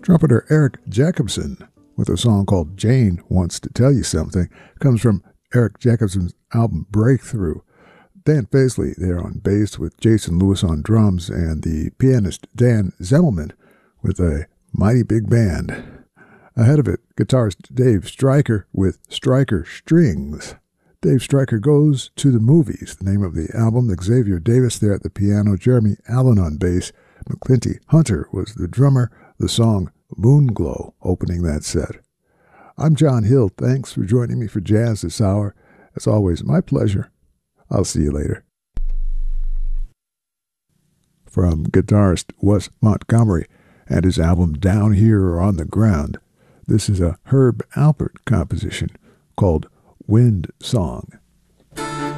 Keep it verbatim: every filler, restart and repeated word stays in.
Trumpeter Eric Jacobson with a song called Jane Wants to Tell You Something comes from Eric Jacobson's album Breakthrough. Dan Paisley there on bass with Jason Lewis on drums and the pianist Dan Zemmelman with a mighty big band. Ahead of it, guitarist Dave Stryker with Stryker Strings. Dave Stryker Goes to the Movies, the name of the album. Xavier Davis there at the piano, Jeremy Allen on bass, McClinty Hunter was the drummer, the song Moonglow opening that set. I'm John Hill. Thanks for joining me for Jazz this hour. As always, my pleasure. I'll see you later. From guitarist Wes Montgomery and his album Down Here or On the Ground, this is a Herb Alpert composition called Wind Song.